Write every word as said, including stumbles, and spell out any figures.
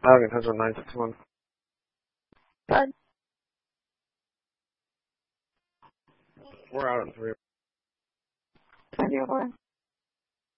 Okay, that's what nine six one. Good. We're out in three. Three oh four.